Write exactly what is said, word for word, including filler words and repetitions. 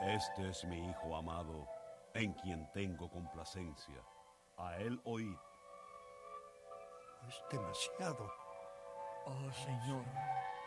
Este es mi Hijo amado, en quien tengo complacencia. A él oíd. Es demasiado. Oh, Señor,